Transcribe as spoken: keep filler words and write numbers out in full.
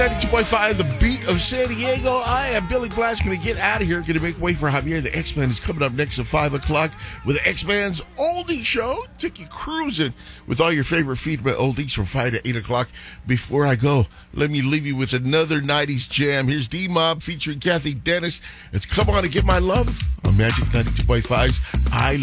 ninety-two point five, the beat of San Diego. I am Billy Blash. Going to get out of here. Going to make way for Javier. The X-Man is coming up next at five o'clock with the X-Man's Oldie Show. Take you cruising with all your favorite feedback oldies from five to eight o'clock. Before I go, let me leave you with another nineties jam. Here's D-Mob featuring Kathy Dennis. It's Come On and Get My Love on Magic ninety-two point five's I